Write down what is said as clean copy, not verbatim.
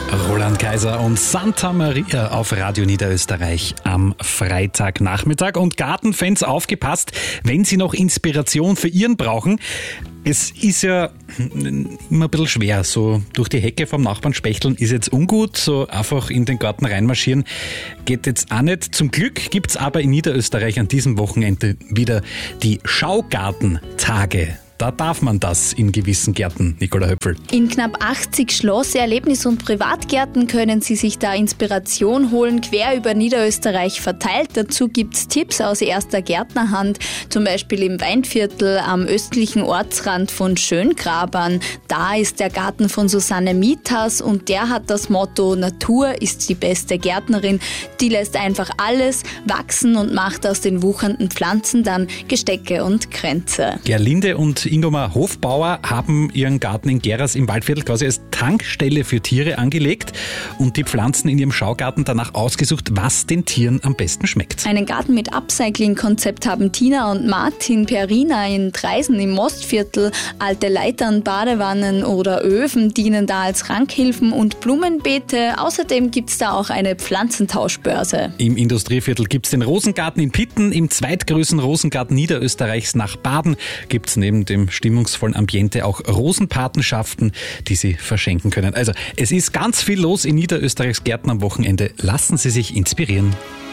Roland Kaiser und Santa Maria auf Radio Niederösterreich am Freitagnachmittag. Und Gartenfans, aufgepasst, wenn Sie noch Inspiration für Ihren brauchen. Es ist ja immer ein bisschen schwer, so durch die Hecke vom Nachbarn spechteln ist jetzt ungut, so einfach in den Garten reinmarschieren geht jetzt auch nicht. Zum Glück gibt's aber in Niederösterreich an diesem Wochenende wieder die Schaugartentage. Da darf man das in gewissen Gärten, Nicola Höpfl. In knapp 80 Schloss-, Erlebnis- und Privatgärten können Sie sich da Inspiration holen, quer über Niederösterreich verteilt. Dazu gibt's Tipps aus erster Gärtnerhand, zum Beispiel im Weinviertel am östlichen Ortsrand von Schöngrabern. Da ist der Garten von Susanne Mitas und der hat das Motto: Natur ist die beste Gärtnerin. Die lässt einfach alles wachsen und macht aus den wuchernden Pflanzen dann Gestecke und Kränze. Gerlinde und Ingomar Hofbauer haben ihren Garten in Geraas im Waldviertel quasi als Tankstelle für Tiere angelegt und die Pflanzen in ihrem Schaugarten danach ausgesucht, was den Tieren am besten schmeckt. Einen Garten mit Upcycling-Konzept haben Tina und Martin Perina in Dreisen im Mostviertel. Alte Leitern, Badewannen oder Öfen dienen da als Rankhilfen und Blumenbeete. Außerdem gibt es da auch eine Pflanzentauschbörse. Im Industrieviertel gibt es den Rosengarten in Pitten. Im zweitgrößten Rosengarten Niederösterreichs nach Baden gibt es neben dem stimmungsvollen Ambiente auch Rosenpatenschaften, die Sie verschenken können. Also es ist ganz viel los in Niederösterreichs Gärten am Wochenende. Lassen Sie sich inspirieren.